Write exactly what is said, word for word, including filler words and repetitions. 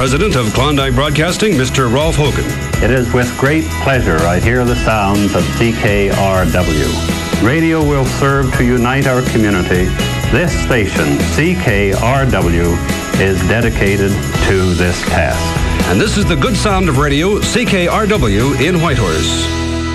President of Klondike Broadcasting, Mister Rolf Hogan. It is with great pleasure I hear the sounds of C K R W. Radio will serve to unite our community. This station, C K R W, is dedicated to this task. And this is the good sound of radio, C K R W in Whitehorse.